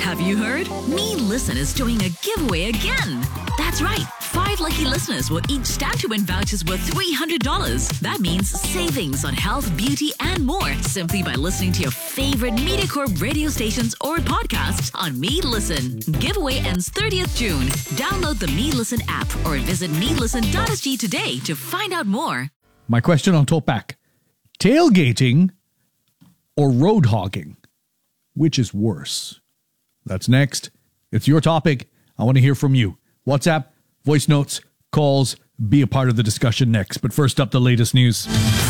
Have you heard? Me Listen is doing a giveaway again. That's right. 5 lucky listeners will each stand to win vouchers worth $300. That means savings on health, beauty, and more simply by listening to your favorite MediaCorp radio stations or podcasts on Me Listen. Giveaway ends 30th June. Download the Me Listen app or visit melisten.sg today to find out more. My question on Talkback. Tailgating or road hogging? Which is worse? That's next. It's your topic. I want to hear from you. WhatsApp, voice notes, calls. Be a part of the discussion next. But first up, the latest news.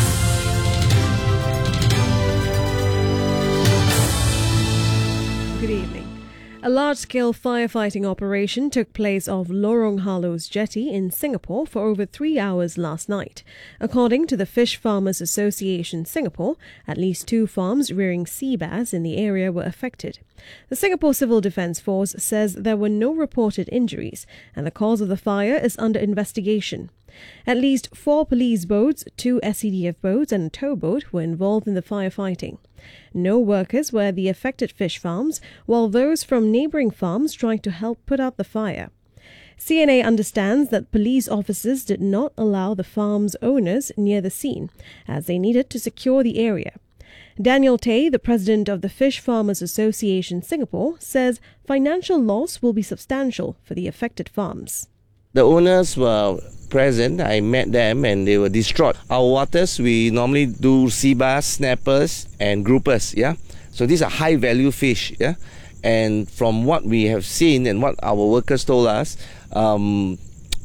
Good evening. A large-scale firefighting operation took place off Lorong Halus Jetty in Singapore for over 3 hours last night. According to the Fish Farmers Association Singapore, at least 2 farms rearing sea bass in the area were affected. The Singapore Civil Defence Force says there were no reported injuries and the cause of the fire is under investigation. At least 4 police boats, 2 SCDF boats and a towboat were involved in the firefighting. No workers were at the affected fish farms, while those from neighbouring farms tried to help put out the fire. CNA understands that police officers did not allow the farm's owners near the scene, as they needed to secure the area. Daniel Tay, the president of the Fish Farmers Association Singapore, says financial loss will be substantial for the affected farms. The owners were present. I met them and they were distraught. Our waters, we normally do sea bass, snappers and groupers, yeah. So these are high value fish, yeah. And from what we have seen and what our workers told us, many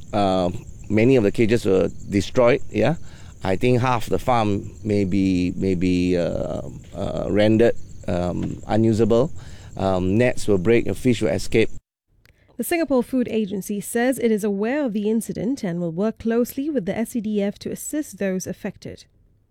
of the cages were destroyed, yeah. I think half the farm may be rendered unusable. Nets will break and fish will escape. The Singapore Food Agency says it is aware of the incident and will work closely with the SCDF to assist those affected.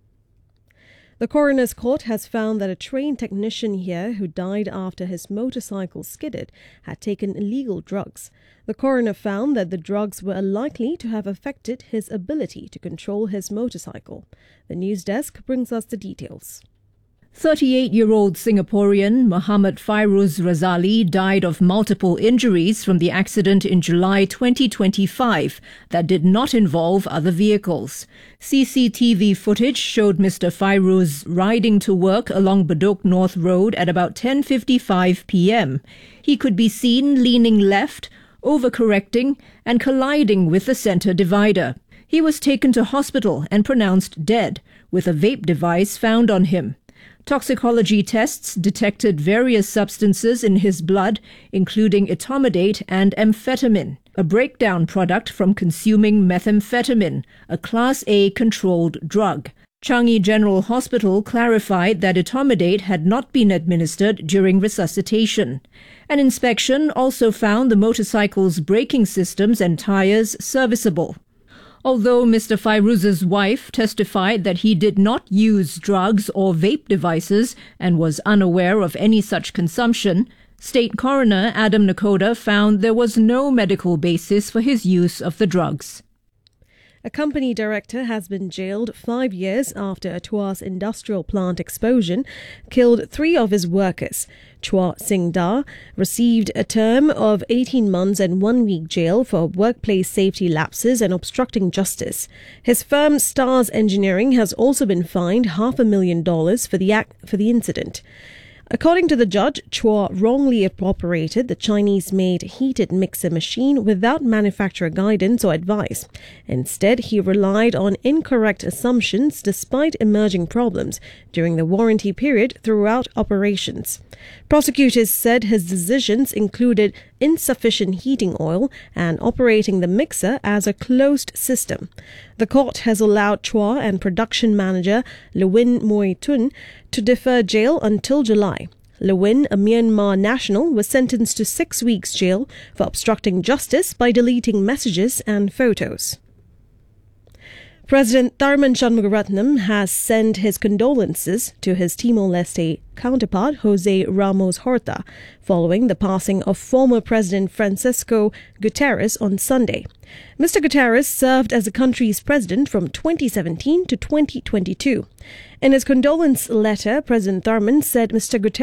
The coroner's court has found that a train technician here who died after his motorcycle skidded had taken illegal drugs. The coroner found that the drugs were likely to have affected his ability to control his motorcycle. The news desk brings us the details. 38-year-old Singaporean Muhammad Fairuz Razali died of multiple injuries from the accident in July 2025 that did not involve other vehicles. CCTV footage showed Mr. Fairuz riding to work along Bedok North Road at about 10:55 p.m. He could be seen leaning left, overcorrecting and colliding with the centre divider. He was taken to hospital and pronounced dead, with a vape device found on him. Toxicology tests detected various substances in his blood, including etomidate and amphetamine, a breakdown product from consuming methamphetamine, a Class A controlled drug. Changi General Hospital clarified that etomidate had not been administered during resuscitation. An inspection also found the motorcycle's braking systems and tyres serviceable. Although Mr. Fairuz's wife testified that he did not use drugs or vape devices and was unaware of any such consumption, State Coroner Adam Nakoda found there was no medical basis for his use of the drugs. A company director has been jailed 5 years after a Tuas industrial plant explosion killed 3 of his workers. Chua Sing Da received a term of 18 months and 1 week jail for workplace safety lapses and obstructing justice. His firm Stars Engineering has also been fined $500,000 for the incident. According to the judge, Chua wrongly operated the Chinese-made heated mixer machine without manufacturer guidance or advice. Instead, he relied on incorrect assumptions despite emerging problems during the warranty period throughout operations. Prosecutors said his decisions included insufficient heating oil and operating the mixer as a closed system. The court has allowed Chua and production manager Lewin Moi Tun to defer jail until July. Lewin, a Myanmar national, was sentenced to 6 weeks jail for obstructing justice by deleting messages and photos. President Tharman Shanmugaratnam has sent his condolences to his Timor-Leste counterpart Jose Ramos Horta following the passing of former President Francisco Guterres on Sunday. Mr. Guterres served as the country's president from 2017 to 2022. In his condolence letter, President Tharman said Mr. Guterres